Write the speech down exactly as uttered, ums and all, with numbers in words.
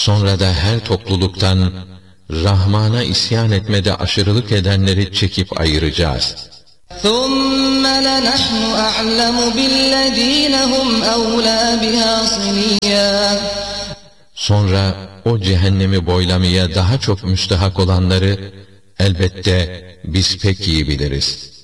Sonra da her topluluktan Rahman'a isyan etmede aşırılık edenleri çekip ayıracağız. ثُمَّ لَنَحْنُ أَعْلَمُ بِالَّذ۪ينَ هُمْ أَوْلَى بِهَا صِلِيًّا Sonra o cehennemi boylamaya daha çok müstehak olanları elbette biz pek iyi biliriz.